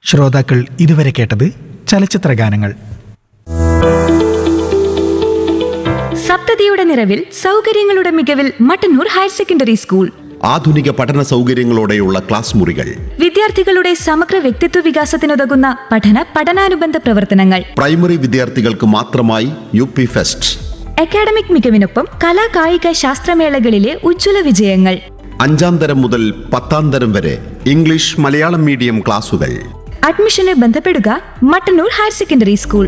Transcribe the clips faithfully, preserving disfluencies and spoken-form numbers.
ശ്രോതാക്കൾ ഇതുവരെ കേട്ടത് ചലച്ചിത്ര ഗാനങ്ങൾ. സപ്തതിയുടെ നിറവിൽ സൗകര്യങ്ങളുടെ മികവിൽ മട്ടന്നൂർ ഹയർ സെക്കൻഡറി സ്കൂൾ. ആധുനിക പഠന സൗകര്യങ്ങളോടെയുള്ള ക്ലാസ് മുറികൾ, വിദ്യാർത്ഥികളുടെ സമഗ്ര വ്യക്തിത്വ വികാസത്തിനുതകുന്ന പഠന പഠനാനുബന്ധ പ്രവർത്തനങ്ങൾ, പ്രൈമറി വിദ്യാർത്ഥികൾക്ക് മാത്രമായി യു പി ഫെസ്റ്റ്, അക്കാഡമിക് മികവിനൊപ്പം കലാ കായിക ശാസ്ത്രമേളകളിലെ ഉജ്ജ്വല വിജയങ്ങൾ. അഞ്ചാം തരം മുതൽ പത്താം തരം വരെ ഇംഗ്ലീഷ് മലയാളം മീഡിയം ക്ലാസുകൾ. അഡ്മിഷന് ബന്ധപ്പെടുക Mattannur higher secondary school.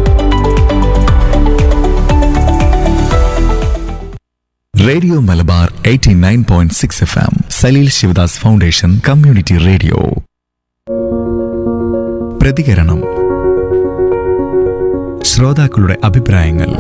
Radio Malabar eighty nine point six F M Saleel Sivadas foundation community radio. പ്രതികരണം. ശ്രോതാക്കളുടെ അഭിപ്രായങ്ങൾ.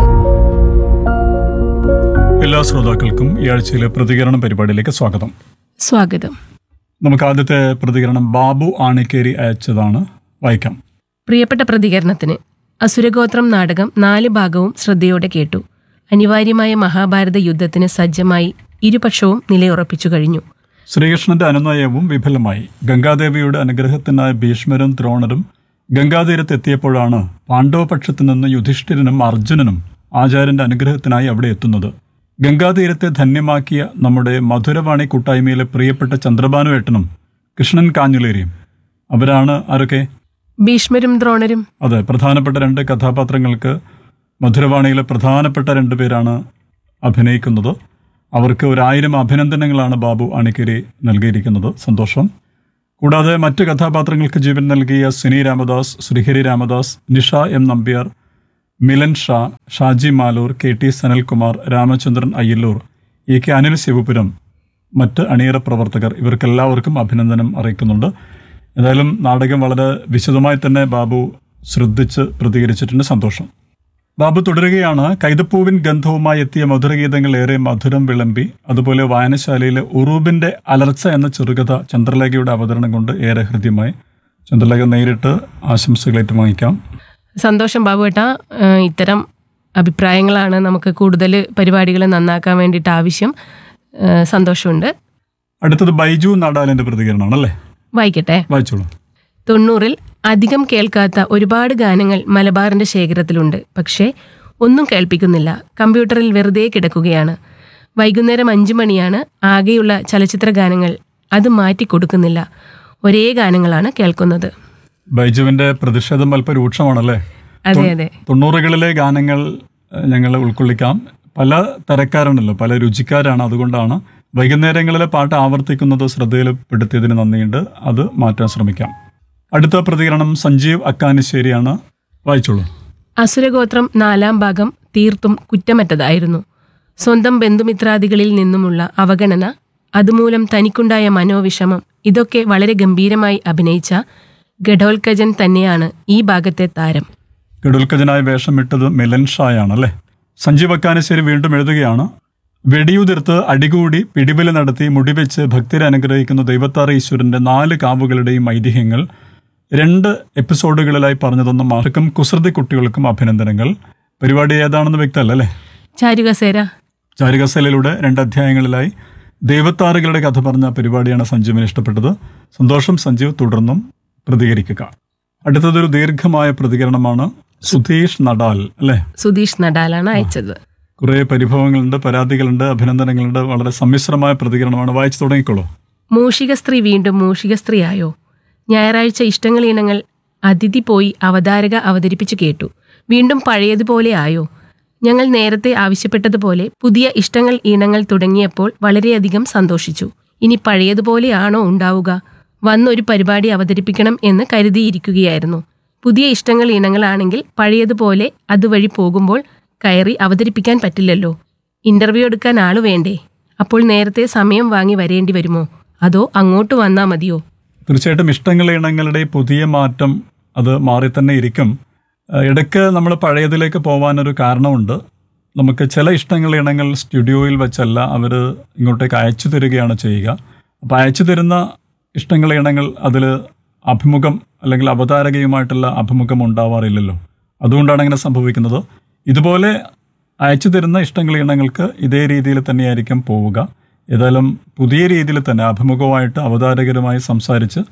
എല്ലാ ശ്രോതാക്കൾക്കും ഈ ആഴ്ചയിലെ പ്രതികരണം പരിപാടിയിലേക്ക് സ്വാഗതം. സ്വാഗതം. നമുക്ക് ആദ്യത്തെ പ്രതികരണം ബാബു ആണിക്കേരി അയച്ചതാണ്, വായിക്കാം. പ്രിയപ്പെട്ട പ്രതികരണത്തിന് അസുരഗോത്രം നാടകം നാല് ഭാഗവും ശ്രദ്ധയോടെ കേട്ടു. അനിവാര്യമായ മഹാഭാരത യുദ്ധത്തിന് സജ്ജമായി ഇരുപക്ഷവും നിലയുറപ്പിച്ചു കഴിഞ്ഞു. ശ്രീകൃഷ്ണന്റെ അനുനയവും വിഫലമായി. ഗംഗാദേവിയുടെ അനുഗ്രഹത്തിനായ ഭീഷ്മരും ദ്രോണരും ഗംഗാതീരത്തെത്തിയപ്പോഴാണ് പാണ്ഡവപക്ഷത്തു നിന്ന് യുധിഷ്ഠിരനും അർജുനനും ആചാര്യന്റെ അനുഗ്രഹത്തിനായി അവിടെ എത്തുന്നത്. ഗംഗാതീരത്തെ ധന്യമാക്കിയ നമ്മുടെ മധുരവാണി കൂട്ടായ്മയിലെ പ്രിയപ്പെട്ട ചന്ദ്രഭാനുവേട്ടനും കൃഷ്ണൻ കാഞ്ഞുലേരിയും. അവരാണ് ആരൊക്കെ? ഭീഷ്മരും ദ്രോണരും. അതെ, പ്രധാനപ്പെട്ട രണ്ട് കഥാപാത്രങ്ങൾക്ക് മധുരവാണിയിലെ പ്രധാനപ്പെട്ട രണ്ടു പേരാണ് അഭിനയിക്കുന്നത്. അവർക്ക് ഒരായിരം അഭിനന്ദനങ്ങളാണ് ബാബു അണിക്കരി നൽകിയിരിക്കുന്നത്. സന്തോഷം. കൂടാതെ മറ്റ് കഥാപാത്രങ്ങൾക്ക് ജീവൻ നൽകിയ Sini Ramadas, Sreehari Ramadas, Nisha M Nambiar, Milan Shah, Shaji Maloor, K T Sanalkumar, Ramachandran Ayyallur, A K Anil Sivapuram, മറ്റ് അണിയറ പ്രവർത്തകർ, ഇവർക്കെല്ലാവർക്കും അഭിനന്ദനം അറിയിക്കുന്നുണ്ട്. ഏതായാലും നാടകം വളരെ വിശദമായി തന്നെ ബാബു ശ്രദ്ധിച്ച് പ്രതികരിച്ചിട്ടുണ്ട്. സന്തോഷം. ബാബു തുടരുകയാണ്. കൈതപ്പൂവിൻ ഗന്ധവുമായി എത്തിയ മധുരഗീതങ്ങൾ ഏറെ മധുരം വിളമ്പി. അതുപോലെ വായനശാലയിലെ ഉറൂബിന്റെ അലർച്ച എന്ന ചെറുകഥ ചന്ദ്രലേഖയുടെ അവതരണം കൊണ്ട് ഏറെ ഹൃദ്യമായി. ചന്ദ്രലേഖ നേരിട്ട് ആശംസകൾ ഏറ്റുവാങ്ങിക്കാം. സന്തോഷം ബാബുവേട്ടാ. ഇത്തരം അഭിപ്രായങ്ങളാണ് നമുക്ക് കൂടുതൽ പരിപാടികൾ നന്നാക്കാൻ വേണ്ടിയിട്ട് ആവശ്യം. സന്തോഷമുണ്ട്. അടുത്തത് ബൈജു നാടാലിന്റെ പ്രതികരണമാണ് അല്ലേ? വായിക്കട്ടെ. വായിച്ചോളൂ. തൊണ്ണൂറിൽ അധികം കേൾക്കാത്ത ഒരുപാട് ഗാനങ്ങൾ മലബാറിന്റെ ശേഖരത്തിലുണ്ട്. പക്ഷേ ഒന്നും കേൾപ്പിക്കുന്നില്ല. കമ്പ്യൂട്ടറിൽ വെറുതെ കിടക്കുകയാണ്. വൈകുന്നേരം അഞ്ചു മണിയാണ്. ആകെയുള്ള ചലച്ചിത്ര ഗാനങ്ങൾ അത് മാറ്റി കൊടുക്കുന്നില്ല. ഒരേ ഗാനങ്ങളാണ് കേൾക്കുന്നത്. ബൈജുവിന്റെ പ്രതിഷേധം അല്പ രൂക്ഷമാണല്ലേ? അതെ അതെ. തൊണ്ണൂറുകളിലെ ഗാനങ്ങൾ ഞങ്ങൾ ഉൾക്കൊള്ളിക്കാം. പല തരക്കാരുണ്ടല്ലോ, പല രുചിക്കാരാണ്. അതുകൊണ്ടാണ് വൈകുന്നേരങ്ങളിലെ പാട്ട് ആവർത്തിക്കുന്നത് ശ്രദ്ധയിൽപ്പെടുത്തിയതിന് നന്ദിയുണ്ട്. അത് മാറ്റാൻ ശ്രമിക്കാം. അടുത്ത പ്രതികരണം സഞ്ജീവ് അക്കാനിശ്ശേരിയാണ്. വായിച്ചോളൂ. അസുരഗോത്രം നാലാം ഭാഗം തീർത്തും കുറ്റമറ്റതായിരുന്നു. സ്വന്തം ബന്ധുമിത്രാദികളിൽ നിന്നുമുള്ള അവഗണന, അതുമൂലം തനിക്കുണ്ടായ മനോവിഷമം, ഇതൊക്കെ വളരെ ഗംഭീരമായി അഭിനയിച്ച ഗഡോൽക്കജൻ തന്നെയാണ് ഈ ഭാഗത്തെ താരം. ഗഡോൽക്കജനായി വേഷമിട്ടത് മിലൻ ഷായാണല്ലേ? സഞ്ജീവ് അക്കാനിശ്ശേരി വീണ്ടും എഴുതുകയാണ്. വെടിയുതിർത്ത് അടികൂടി പിടിബലി നടത്തി മുടിവെച്ച് ഭക്തരെ അനുഗ്രഹിക്കുന്ന ദൈവത്താറ ഈശ്വരന്റെ നാല് കാവുകളുടെയും ഐതിഹ്യങ്ങൾ രണ്ട് എപ്പിസോഡുകളിലായി പറഞ്ഞതൊന്നും ആർക്കും കുസൃതി കുട്ടികൾക്കും അഭിനന്ദനങ്ങൾ. പരിപാടി ഏതാണെന്ന് വ്യക്തമല്ലേ? ചാരുകസേര. ചാരുകസേലയിലൂടെ രണ്ട് അധ്യായങ്ങളിലായി ദൈവത്താറുകളുടെ കഥ പറഞ്ഞ പരിപാടിയാണ് സഞ്ജീവിന് ഇഷ്ടപ്പെട്ടത്. സന്തോഷം സഞ്ജീവ്, തുടർന്നും പ്രതികരിക്കുക. അടുത്തതൊരു ദീർഘമായ പ്രതികരണമാണ്. സുധീഷ് നടാൽ അല്ലേ? സുധീഷ് നടാലാണ് അയച്ചത്. കുറെ പരിഭവങ്ങളുണ്ട്, പരാതികളുണ്ട്, അഭിനന്ദനങ്ങളുണ്ട്. വളരെ സമ്മിശ്രമായ പ്രതികരണമാണ്. വായിച്ചു തുടങ്ങിക്കോളൂ. മൂഷിക സ്ത്രീ വീണ്ടും മൂഷിക സ്ത്രീയായോ? ഞായറാഴ്ച ഇഷ്ടങ്ങൾ ഇനങ്ങൾ അതിഥി പോയി അവതാരക അവതരിപ്പിച്ചു കേട്ടു. വീണ്ടും പഴയതുപോലെ ആയോ? ഞങ്ങൾ നേരത്തെ ആവശ്യപ്പെട്ടതുപോലെ പുതിയ ഇഷ്ടങ്ങൾ ഈണങ്ങൾ തുടങ്ങിയപ്പോൾ വളരെയധികം സന്തോഷിച്ചു. ഇനി പഴയതുപോലെയാണോ ഉണ്ടാവുക? വന്നൊരു പരിപാടി അവതരിപ്പിക്കണം എന്ന് കരുതിയിരിക്കുകയായിരുന്നു. പുതിയ ഇഷ്ടങ്ങൾ ഇനങ്ങളാണെങ്കിൽ പഴയതുപോലെ അതുവഴി പോകുമ്പോൾ കയറി അവതരിപ്പിക്കാൻ പറ്റില്ലല്ലോ. ഇന്റർവ്യൂ എടുക്കാൻ ആള് വേണ്ടേ? അപ്പോൾ നേരത്തെ സമയം വാങ്ങി വരേണ്ടി വരുമോ? അതോ അങ്ങോട്ട് വന്നാൽ മതിയോ? തീർച്ചയായിട്ടും ഇഷ്ടങ്ങൾ ഇനങ്ങളുടെ പുതിയ മാറ്റം അത് മാറി തന്നെ ഇരിക്കും. ഇടയ്ക്ക് നമ്മൾ പഴയതിലേക്ക് പോകാനൊരു കാരണമുണ്ട്. നമുക്ക് ചില ഇഷ്ടങ്ങൾ ഇനങ്ങൾ സ്റ്റുഡിയോയിൽ വെച്ചല്ല അവർ ഇങ്ങോട്ടേക്ക് അയച്ചു തരികയാണ് ചെയ്യുക. അപ്പോൾ അയച്ചു തരുന്ന ഇഷ്ടങ്ങൾ ഇനങ്ങൾ അതിൽ അഭിമുഖം അല്ലെങ്കിൽ അവതാരകയുമായിട്ടുള്ള അഭിമുഖം ഉണ്ടാവാറില്ലല്ലോ. അതുകൊണ്ടാണ് അങ്ങനെ സംഭവിക്കുന്നത്. ഇതുപോലെ അയച്ചു തരുന്ന ഇഷ്ടങ്ങൾ ഇനങ്ങൾക്ക് ഇതേ രീതിയിൽ തന്നെയായിരിക്കും പോവുക. ഏതായാലും പുതിയ രീതിയിൽ തന്നെ അഭിമുഖമായിട്ട് അവതാരകരുമായി സംസാരിച്ച്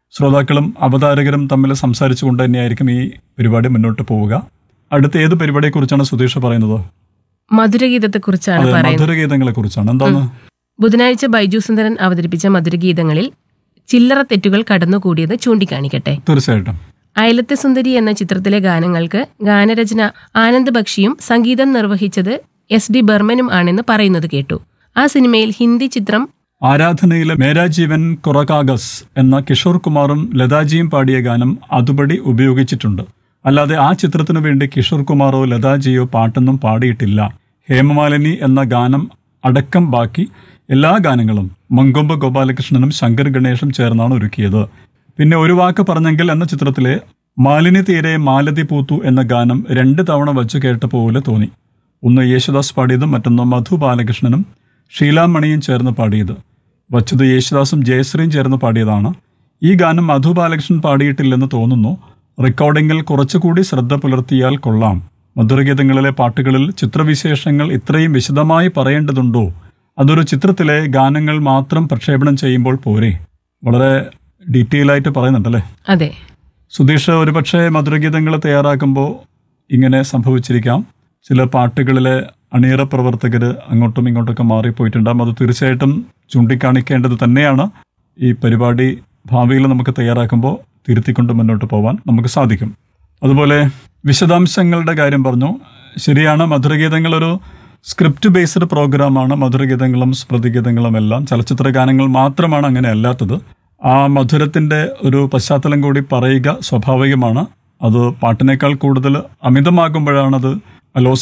ശ്രോതാക്കളും അവതാരകരും തമ്മിൽ സംസാരിച്ചുകൊണ്ട് തന്നെയായിരിക്കും ഈ പരിപാടി മുന്നോട്ട് പോവുക. അടുത്ത ഏത് പരിപാടിയെക്കുറിച്ചാണ് സുധീഷ് പറയുന്നത്? മധുരഗീതത്തെക്കുറിച്ചാണ് അതെ, പറയുന്നത്. മധുരഗീതങ്ങളെ കുറിച്ചാണ്. എന്താണ്? ബുധനാഴ്ച ബൈജു സുന്ദരൻ അവതരിപ്പിച്ച മധുരഗീതങ്ങളിൽ ചില്ലറ തെറ്റുകൾ കടന്നുകൂടിയത് ചൂണ്ടിക്കാണിക്കട്ടെ. തീർച്ചയായിട്ടും. അയലത്തെ സുന്ദരി എന്ന ചിത്രത്തിലെ ഗാനങ്ങൾക്ക് ഗാനരചന ആനന്ദ് ബക്ഷിയും സംഗീതം നിർവഹിച്ചത് എസ് ഡി ബർമനും ആണെന്ന് പറയുന്നത് കേട്ടു. ആ സിനിമയിൽ ഹിന്ദി ചിത്രം ആരാധനയിലെ മേരാ ജീവൻ കൊറകാഗസ് എന്ന കിഷോർ കുമാറും ലതാജിയും പാടിയ ഗാനം അതുപടി ഉപയോഗിച്ചിട്ടുണ്ട്. അല്ലാതെ ആ ചിത്രത്തിനു വേണ്ടി കിഷോർ കുമാറോ ലതാജിയോ പാട്ടൊന്നും പാടിയിട്ടില്ല. ഹേമമാലിനി എന്ന ഗാനം അടക്കം ബാക്കി എല്ലാ ഗാനങ്ങളും മങ്കൊമ്പ് ഗോപാലകൃഷ്ണനും ശങ്കർ ഗണേഷും ചേർന്നാണ് ഒരുക്കിയത്. പിന്നെ ഒരു വാക്ക് പറഞ്ഞെങ്കിൽ എന്ന ചിത്രത്തിലെ മാലിനി തീരെ മാലതി പൂത്തു എന്ന ഗാനം രണ്ട് തവണ വച്ചു കേട്ട പോലെ തോന്നി. ഒന്ന് യേശുദാസ് പാടിയതും മറ്റൊന്ന് മധു ബാലകൃഷ്ണനും ഷീലാമണിയും ചേർന്ന് പാടിയത്. വച്ചത് യേശുദാസും ജയശ്രീയും ചേർന്ന് പാടിയതാണ്. ഈ ഗാനം മധു ബാലകൃഷ്ണൻ പാടിയിട്ടില്ലെന്ന് തോന്നുന്നു. റെക്കോർഡിംഗിൽ കുറച്ചുകൂടി ശ്രദ്ധ പുലർത്തിയാൽ കൊള്ളാം. മധുരഗീതങ്ങളിലെ പാട്ടുകളിൽ ചിത്രവിശേഷങ്ങൾ ഇത്രയും വിശദമായി പറയേണ്ടതുണ്ടോ? അതൊരു ചിത്രത്തിലെ ഗാനങ്ങൾ മാത്രം പ്രക്ഷേപണം ചെയ്യുമ്പോൾ പോരെ? വളരെ ഡീറ്റെയിൽ ആയിട്ട് പറയുന്നുണ്ടല്ലേ? അതെ. സുധീഷ്, ഒരുപക്ഷെ മധുരഗീതങ്ങൾ തയ്യാറാക്കുമ്പോൾ ഇങ്ങനെ സംഭവിച്ചിരിക്കാം. ചില പാട്ടുകളിലെ അണിയറ പ്രവർത്തകർ അങ്ങോട്ടും ഇങ്ങോട്ടൊക്കെ മാറിപ്പോയിട്ടുണ്ടാകും. അത് തീർച്ചയായിട്ടും ചൂണ്ടിക്കാണിക്കേണ്ടത് തന്നെയാണ്. ഈ പരിപാടി ഭാവിയിൽ നമുക്ക് തയ്യാറാക്കുമ്പോൾ തിരുത്തിക്കൊണ്ട് മുന്നോട്ട് പോകാൻ നമുക്ക് സാധിക്കും. അതുപോലെ വിശദാംശങ്ങളുടെ കാര്യം പറഞ്ഞു. ശരിയാണ്, മധുരഗീതങ്ങൾ ഒരു സ്ക്രിപ്റ്റ് ബേസ്ഡ് പ്രോഗ്രാമാണ്. മധുരഗീതങ്ങളും സ്മൃതിഗീതങ്ങളും എല്ലാം ചലച്ചിത്ര ഗാനങ്ങൾ മാത്രമാണ് അങ്ങനെ അല്ലാത്തത്. ആ മധുരത്തിൻ്റെ ഒരു പശ്ചാത്തലം കൂടി പറയുക സ്വാഭാവികമാണ്. അത് പാട്ടിനേക്കാൾ കൂടുതൽ അമിതമാകുമ്പോഴാണത് അലോസ